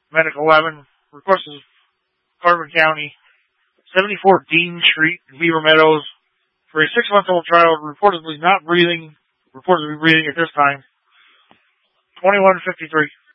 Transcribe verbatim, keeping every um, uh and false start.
Medic eleven, requested Carbon County, seventy-four Dean Street, Beaver Meadows, for a six-month-old child reportedly not breathing, reportedly breathing at this time. twenty-one fifty-three.